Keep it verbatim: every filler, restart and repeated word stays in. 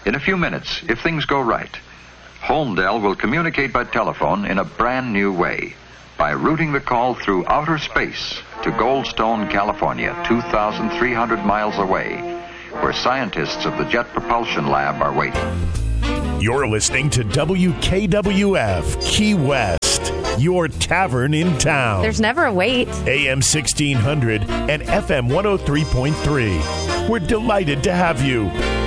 In a few minutes, if things go right, Holmdel will communicate by telephone in a brand new way by routing the call through outer space to Goldstone, California, two thousand three hundred miles away, where scientists of the Jet Propulsion Lab are waiting. You're listening to W K W F Key West, your tavern in town. There's never a wait. A M sixteen hundred and F M one oh three point three. We're delighted to have you.